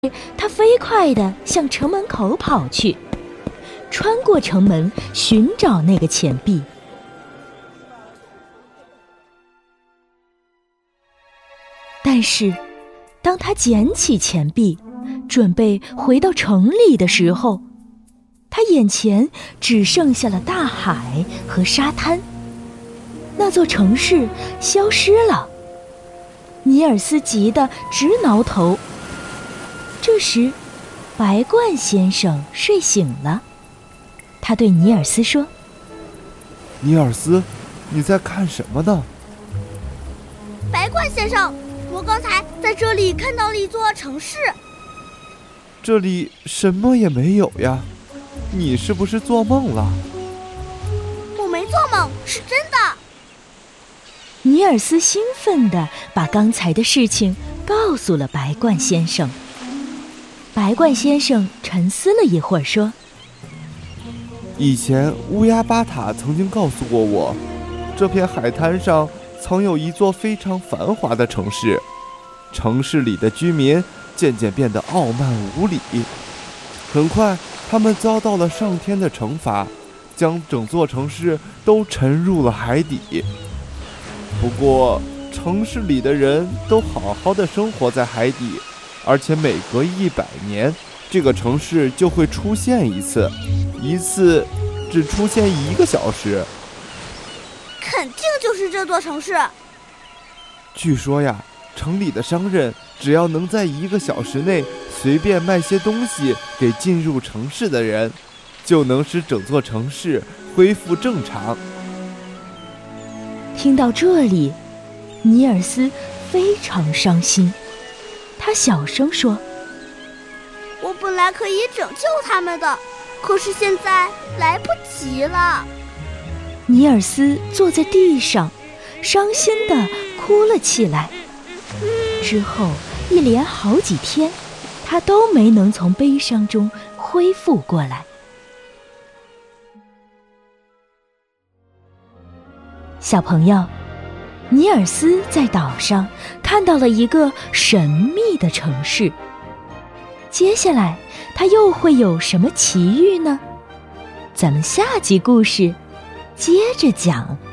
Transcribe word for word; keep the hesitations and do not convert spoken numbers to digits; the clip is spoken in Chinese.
他飞快地向城门口跑去，穿过城门寻找那个钱币。但是当他捡起钱币准备回到城里的时候，他眼前只剩下了大海和沙滩，那座城市消失了。尼尔斯急得直挠头。这时白鹳先生睡醒了，他对尼尔斯说： 尼尔斯，你在看什么呢？ 白鹳先生，我刚才在这里看到了一座城市。 这里什么也没有呀，你是不是做梦了？ 我没做梦，是真的。 尼尔斯兴奋地把刚才的事情告诉了白鹳先生。白鹳先生沉思了一会儿说： 以前乌鸦巴塔曾经告诉过我，这片海滩上曾有一座非常繁华的城市，城市里的居民渐渐变得傲慢无礼，很快他们遭到了上天的惩罚，将整座城市都沉入了海底。不过城市里的人都好好的生活在海底，而且每隔一百年这个城市就会出现一次，一次只出现一个小时。 肯定就是这座城市。 据说呀，城里的商人只要能在一个小时内随便卖些东西给进入城市的人，就能使整座城市恢复正常。 听到这里，尼尔斯非常伤心，他小声说： 我本来可以拯救他们的，可是现在来不及了。 尼尔斯坐在地上，伤心地哭了起来。之后一连好几天，他都没能从悲伤中恢复过来。小朋友，尼尔斯在岛上看到了一个神秘的城市，接下来他又会有什么奇遇呢？咱们下集故事接着讲。